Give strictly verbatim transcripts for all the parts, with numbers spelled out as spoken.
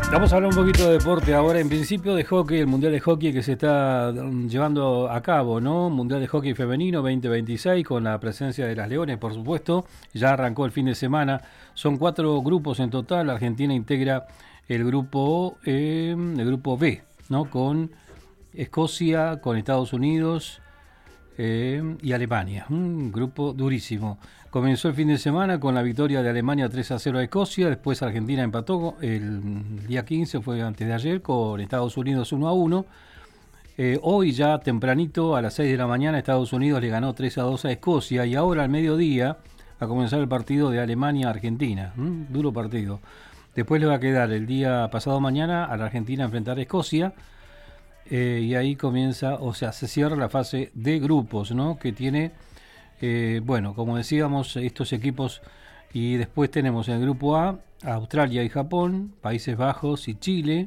Vamos a hablar un poquito de deporte ahora, en principio de hockey, el Mundial de Hockey que se está llevando a cabo, ¿no? Mundial de Hockey Femenino veinte veintiséis, con la presencia de las Leones, por supuesto. Ya arrancó el fin de semana. Son cuatro grupos en total. La Argentina integra el grupo, eh, el grupo B, ¿no? Con Escocia, con Estados Unidos eh, y Alemania. Un grupo durísimo. Comenzó el fin de semana con la victoria de Alemania tres a cero a Escocia, después Argentina empató el día quince, fue antes de ayer, con Estados Unidos uno a uno. Eh, hoy ya tempranito, a las seis de la mañana, Estados Unidos le ganó tres a dos a Escocia, y ahora al mediodía va a comenzar el partido de Alemania-Argentina. ¿Mm? Duro partido. Después le va a quedar el día pasado mañana a la Argentina enfrentar a Escocia, eh, y ahí comienza, o sea, se cierra la fase de grupos, ¿no? Que tiene... Eh, bueno, como decíamos, estos equipos, y después tenemos en el grupo A Australia y Japón, Países Bajos y Chile.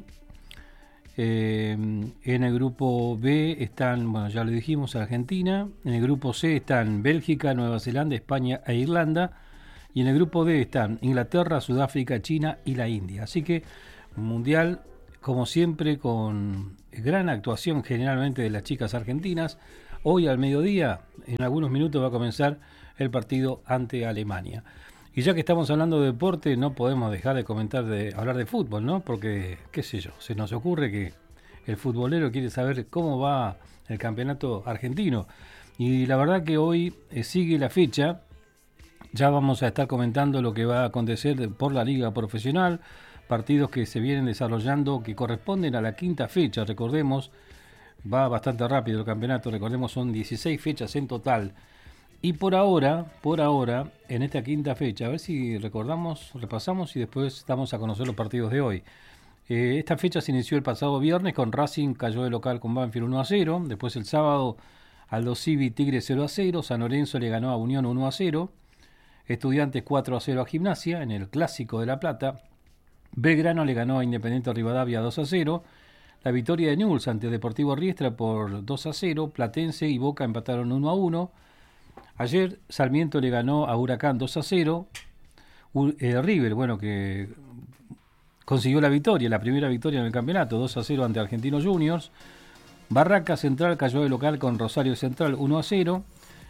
Eh, en el grupo B están, bueno, ya lo dijimos, Argentina. En el grupo C están Bélgica, Nueva Zelanda, España e Irlanda. Y en el grupo D están Inglaterra, Sudáfrica, China y la India. Así que mundial, como siempre, con gran actuación generalmente de las chicas argentinas. Hoy al mediodía, en algunos minutos, va a comenzar el partido ante Alemania. Y ya que estamos hablando de deporte, no podemos dejar de comentar, de hablar de fútbol, ¿no? Porque, qué sé yo, se nos ocurre que el futbolero quiere saber cómo va el campeonato argentino. Y la verdad que hoy eh, sigue la fecha. Ya vamos a estar comentando lo que va a acontecer por la liga profesional, partidos que se vienen desarrollando, que corresponden a la quinta fecha, recordemos. Va bastante rápido el campeonato, recordemos, son dieciséis fechas en total. Y por ahora, por ahora, en esta quinta fecha, a ver si recordamos, repasamos y después damos a conocer los partidos de hoy. Eh, esta fecha se inició el pasado viernes con Racing, cayó de local con Banfield uno a cero. Después el sábado, Aldo Civi, Tigre cero a cero. San Lorenzo le ganó a Unión uno a cero. Estudiantes cuatro a cero a Gimnasia en el Clásico de La Plata. Belgrano le ganó a Independiente Rivadavia dos a cero. La victoria de Newell's ante Deportivo Riestra por dos a cero. Platense y Boca empataron uno a uno. Ayer Sarmiento le ganó a Huracán dos a cero. Eh, River, bueno, que consiguió la victoria, la primera victoria en el campeonato, dos a cero ante Argentinos Juniors. Barraca Central cayó de local con Rosario Central uno a cero.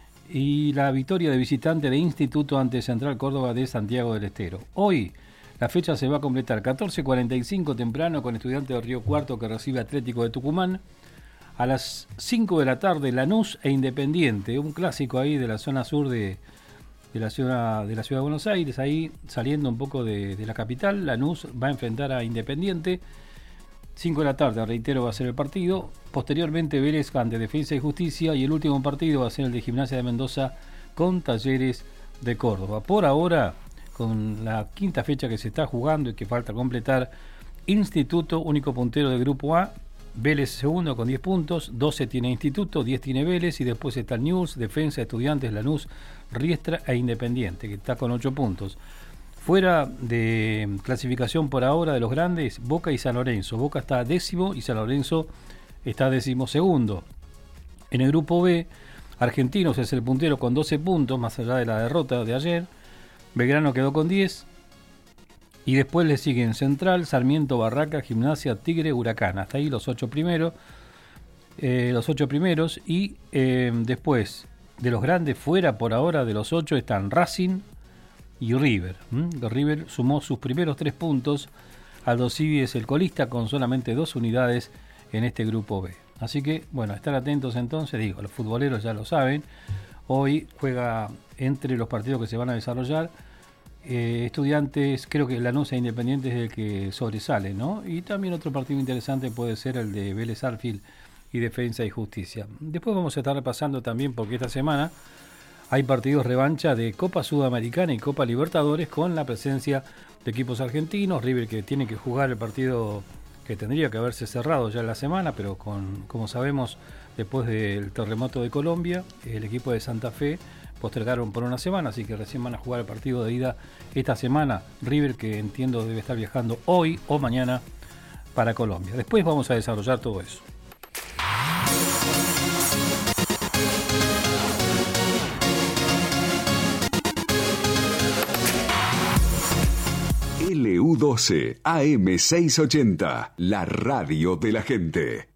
Y la victoria de visitante de Instituto ante Central Córdoba de Santiago del Estero. Hoy la fecha se va a completar catorce cuarenta y cinco temprano con Estudiantes de Río Cuarto, que recibe Atlético de Tucumán. A las cinco de la tarde Lanús e Independiente, un clásico ahí de la zona sur de, de, la, ciudad, de la ciudad de Buenos Aires, ahí saliendo un poco de, de la capital. Lanús va a enfrentar a Independiente. cinco de la tarde, reitero, va a ser el partido. Posteriormente Vélez ante Defensa y Justicia, y el último partido va a ser el de Gimnasia de Mendoza con Talleres de Córdoba. Por ahora, con la quinta fecha que se está jugando y que falta completar, Instituto, único puntero del grupo A, Vélez segundo con diez puntos, doce tiene Instituto, diez tiene Vélez, y después está el Newell's, Defensa, Estudiantes, Lanús, Riestra e Independiente, que está con ocho puntos. Fuera de clasificación por ahora de los grandes, Boca y San Lorenzo. Boca está décimo y San Lorenzo está décimo segundo. En el grupo B, Argentinos es el puntero con doce puntos, más allá de la derrota de ayer. Belgrano quedó con diez. Y después le siguen Central, Sarmiento, Barraca, Gimnasia, Tigre, Huracán. Hasta ahí los ocho primeros. Eh, los ocho primeros. Y eh, después de los grandes, fuera por ahora de los ocho, están Racing y River. ¿Mm? River sumó sus primeros tres puntos. Aldo Civi es el colista con solamente dos unidades en este grupo B. Así que, bueno, estar atentos entonces. Digo, los futboleros ya lo saben. Hoy juega, entre los partidos que se van a desarrollar, eh, Estudiantes, creo que Lanús e Independiente es el que sobresale, ¿no? Y también otro partido interesante puede ser el de Vélez Arfield y Defensa y Justicia. Después vamos a estar repasando también, porque esta semana hay partidos revancha de Copa Sudamericana y Copa Libertadores, con la presencia de equipos argentinos. River, que tiene que jugar el partido que tendría que haberse cerrado ya en la semana, pero con, como sabemos, después del terremoto de Colombia, el equipo de Santa Fe postergaron por una semana, así que recién van a jugar el partido de ida esta semana. River, que entiendo debe estar viajando hoy o mañana para Colombia. Después vamos a desarrollar todo eso. El L U doce A M seiscientos ochenta, la radio de la gente.